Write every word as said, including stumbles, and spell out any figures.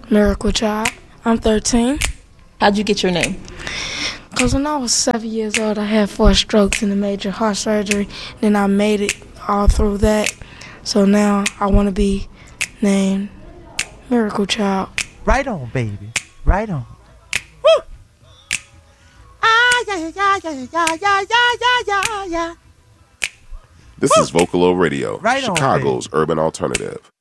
Miracle Child. I'm thirteen. How'd you get your name? Because when I was seven years old, I had four strokes and a major heart surgery. Then I made it all through that. So now I want to be named Miracle Child. Right on, baby. Right on. Woo! Ah, yeah, yeah, yeah, yeah, yeah, yeah, yeah, yeah, yeah. This Woo! is Vocalo Radio, Right on, Chicago's baby. urban alternative.